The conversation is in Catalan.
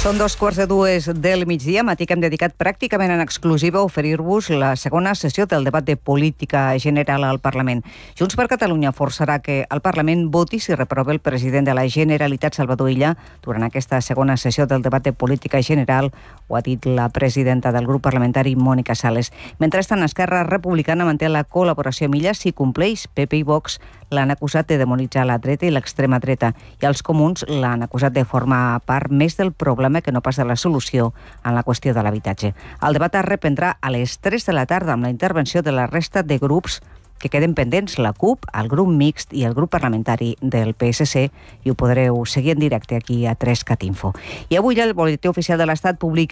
Són 2:15 del migdia, matí que hem dedicat pràcticament en exclusiva a oferir-vos la segona sessió del debat de política general al Parlament. Junts per Catalunya forçarà que el Parlament voti si reprova el president de la Generalitat, Salvador Illa, durant aquesta segona sessió del debat de política general, ho ha dit la presidenta del grup parlamentari, Mònica Sales. Mentrestant, Esquerra Republicana manté la col·laboració amb Illa si compleix. PP i Vox l'han acusat de demonitzar la dreta i l'extrema dreta, i els comuns l'han acusat de formar part més del problema que no pas de la solució en la qüestió de l'habitatge. El debat es reprendrà a les 3 de la tarda amb la intervenció de la resta de grups que queden pendents, la CUP, el grup mixt i el grup parlamentari del PSC, i ho podreu seguir en directe aquí a 3CAT Info. I avui el Boletí Oficial de l'Estat publica